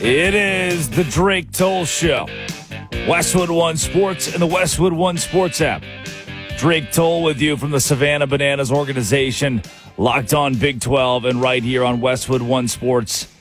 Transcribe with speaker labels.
Speaker 1: It is the Drake Toll Show. Westwood One Sports and the Westwood One Sports app. Drake Toll with you from the Savannah Bananas organization, locked on Big 12 and right here on Westwood One Sports.